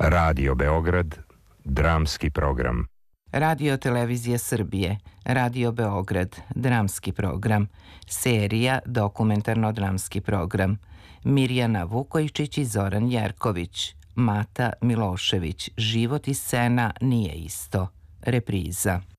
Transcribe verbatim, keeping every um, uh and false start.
Radio Beograd, dramski program. Radio Televizija Srbije, Radio Beograd, dramski program, serija dokumentarno-dramski program, Mirjana Vukojčić i Zoran Jerković, Mata Milošević, Život i scena nije isto, repriza.